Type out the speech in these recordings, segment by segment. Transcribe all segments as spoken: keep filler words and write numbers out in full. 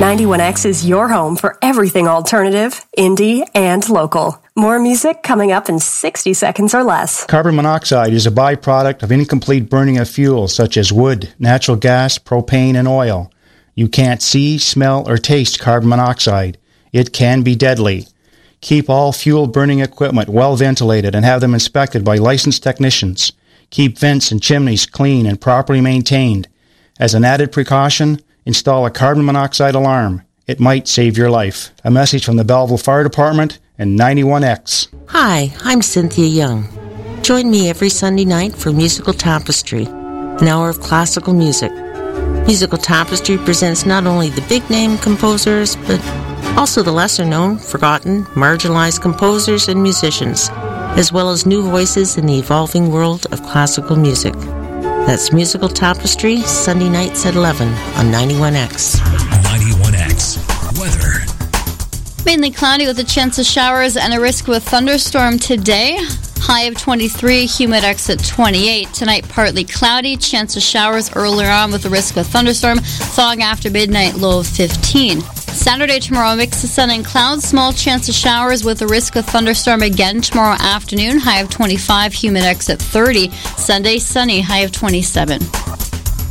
ninety-one X is your home for everything alternative, indie, and local. More music coming up in sixty seconds or less. Carbon monoxide is a byproduct of incomplete burning of fuels such as wood, natural gas, propane, and oil. You can't see, smell, or taste carbon monoxide. It can be deadly. Keep all fuel-burning equipment well ventilated and have them inspected by licensed technicians. Keep vents and chimneys clean and properly maintained. As an added precaution, install a carbon monoxide alarm. It might save your life. A message from the Belleville Fire Department and ninety-one X. Hi, I'm Cynthia Young. Join me every Sunday night for Musical Tapestry, an hour of classical music. Musical Tapestry presents not only the big-name composers, but also the lesser-known, forgotten, marginalized composers and musicians, as well as new voices in the evolving world of classical music. That's Musical Tapestry, Sunday nights at eleven on ninety-one X. ninety-one X. Weather. Mainly cloudy with a chance of showers and a risk of a thunderstorm today. High of twenty-three, humid X at twenty-eight. Tonight, partly cloudy, chance of showers earlier on with a risk of a thunderstorm. Fog after midnight, low of fifteen. Saturday, tomorrow, mix of sun and clouds. Small chance of showers with a risk of thunderstorm again tomorrow afternoon. High of twenty-five, humid X at thirty. Sunday, sunny, high of twenty-seven.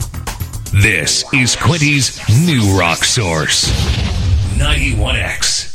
This is Quinty's new rock source. ninety-one X.